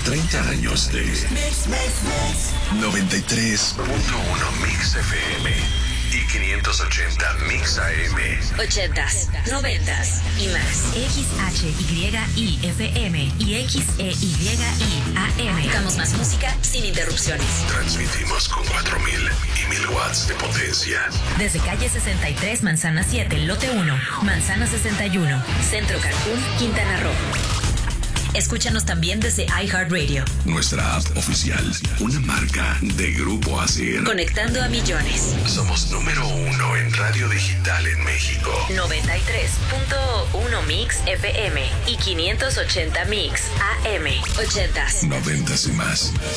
30 años de 93.1 Mix FM y 580 Mix AM. 80s, 90s y más. XHYIFM y XEYIAM. Damos más música sin interrupciones. Transmitimos con 4.000 y 1.000 watts de potencia. Desde calle 63, Manzana 7, lote 1, Manzana 61, Centro Cancún, Quintana Roo. Escúchanos también desde iHeartRadio. Nuestra app oficial, una marca de Grupo ASIR. Conectando a millones. Somos número 1 en radio digital en México. 93.1 Mix FM y 580 Mix AM. 80s. 90s y más.